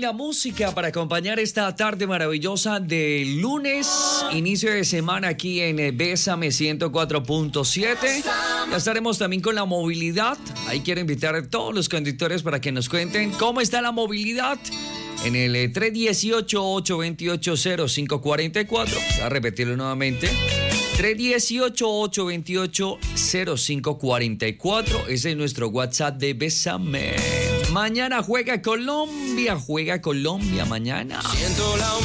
buena música para acompañar esta tarde maravillosa de lunes, inicio de semana aquí en Bésame 104.7. Ya estaremos también con la movilidad. Ahí quiero invitar a todos los conductores para que nos cuenten cómo está la movilidad en el 318-828-0544. Voy a repetirlo nuevamente. 318-828-0544. Ese es nuestro WhatsApp de Bésame. Mañana juega Colombia mañana.